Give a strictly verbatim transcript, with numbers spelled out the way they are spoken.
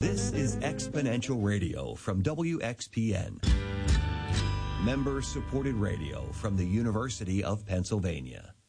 This is Exponential Radio from W X P N. Member-supported radio from the University of Pennsylvania.